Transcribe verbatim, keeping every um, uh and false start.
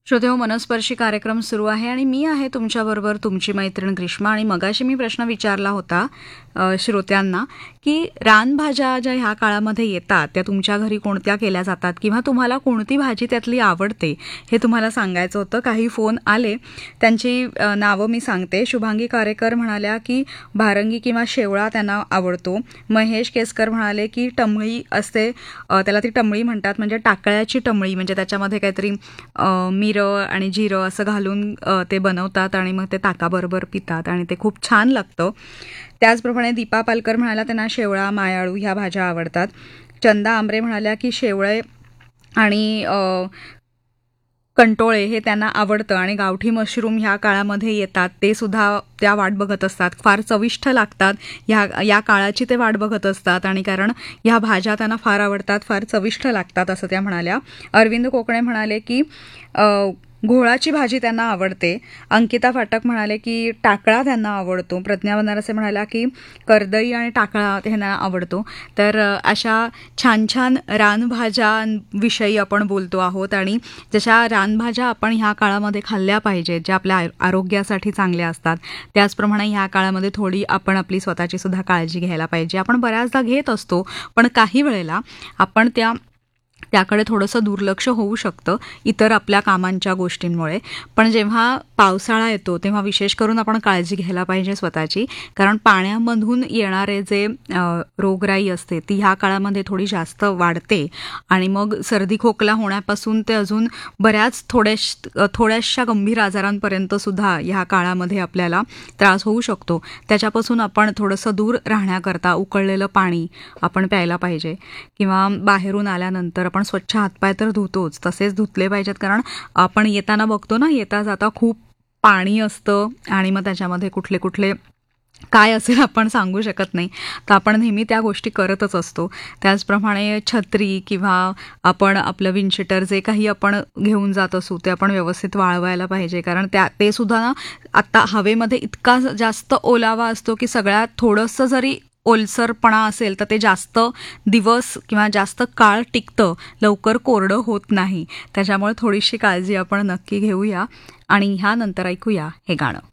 श्रोतेहो, मनस्पर्शी कार्यक्रम सुरू आहे आणि मी आहे तुमच्याबरोबर तुमची मैत्रीण ग्रीष्मा. आणि मगाशी मी प्रश्न विचारला होता अ, श्रोत्यांना की रानभाज्या ज्या ह्या काळामध्ये येतात त्या तुमच्या घरी कोणत्या केल्या जातात किंवा तुम्हाला कोणती भाजी त्यातली आवडते हे तुम्हाला सांगायचं होतं. काही फोन आले, त्यांची अ, नावं मी सांगते. शुभांगी कारेकर म्हणाल्या की भारंगी किंवा शेवळा त्यांना आवडतो. महेश केसकर म्हणाले की टमळी असते, अ, त्याला ती टमळी म्हणतात, म्हणजे टाकळ्याची टमळी, म्हणजे त्याच्यामध्ये काहीतरी अ, मिरं आणि जिरं असं घालून अ, ते बनवतात आणि मग ते ताकाबरोबर पितात आणि ते खूप छान लागतं. त्याचप्रमाणे दीपा पालकर म्हणाल्या त्यांना शेवळा, मायाळू ह्या भाज्या आवडतात. चंदा आंबरे म्हणाल्या की शेवळे आणि अ, कंटोळे हे त्यांना आवडतं आणि गावठी मशरूम ह्या काळामध्ये येतात, ते सुद्धा त्या वाट बघत असतात. फार चविष्ट लागतात, ह्या या काळाची ते वाट बघत असतात आणि कारण ह्या भाज्या त्यांना फार आवडतात, फार चविष्ट लागतात असं त्या म्हणाल्या. अरविंद कोकणे म्हणाले की अ, घोळाची भाजी त्यांना आवडते. अंकिता फाटक म्हणाले की टाकळा त्यांना आवडतो. प्रज्ञा बनारसे म्हणाल्या की कर्दई आणि टाकळा त्यांना आवडतो. तर अ, अशा छान छान रानभाज्यांविषयी आपण बोलतो आहोत आणि जशा रानभाज्या आपण ह्या काळामध्ये खाल्ल्या पाहिजेत, ज्या आपल्या आरो- आरोग्यासाठी चांगल्या असतात, त्याचप्रमाणे ह्या काळामध्ये थोडी आपण आपली स्वतःची सुद्धा काळजी घ्यायला पाहिजे. आपण बऱ्याचदा घेत असतो, पण काही वेळेला आपण त्या त्याकडे थोडंसं दुर्लक्ष होऊ शकतं इतर आपल्या कामांच्या गोष्टींमुळे. पण जेव्हा पावसाळा येतो तेव्हा विशेष करून आपण काळजी घ्यायला पाहिजे स्वतःची, कारण पाण्यामधून येणारे जे अ, रोगराई असते ती ह्या काळामध्ये थोडी जास्त वाढते आणि मग सर्दी खोकला होण्यापासून ते अजून बऱ्याच थोड्याश थोड्याशा गंभीर आजारांपर्यंत सुद्धा ह्या काळामध्ये आपल्याला त्रास होऊ शकतो. त्याच्यापासून आपण थोडंसं दूर राहण्याकरता उकळलेलं पाणी आपण प्यायला पाहिजे किंवा बाहेरून आल्यानंतर आपण स्वच्छ हातपाय तर धुतोच, तसेच धुतले पाहिजेत, कारण आपण येताना बघतो ना, येता जाता खूप पाणी असतं आणि मग त्याच्यामध्ये कुठले कुठले काय असेल आपण सांगू शकत नाही, तर आपण नेहमी त्या गोष्टी करतच असतो. त्याचप्रमाणे छत्री किंवा आपण आपलं विंडशीटर जे काही आपण घेऊन जात असू ते आपण व्यवस्थित वाळवायला पाहिजे, कारण त्या ते सुद्धा ना आता हवेमध्ये इतका जास्त ओलावा असतो की सगळ्यात थोडंसं जरी ओलसरपणा असेल तर ते जास्त दिवस किंवा जास्त काळ टिकतं, लवकर कोरडं होत नाही. त्याच्यामुळे थोडीशी काळजी आपण नक्की घेऊया आणि ह्यानंतर ऐकूया हे गाणं.